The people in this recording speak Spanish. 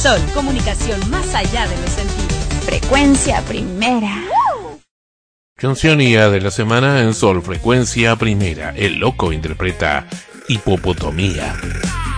Sol, comunicación más allá de los sentidos. Frecuencia Primera. Cancionía de la semana en Sol Frecuencia Primera. El Loco interpreta Hipopotomía.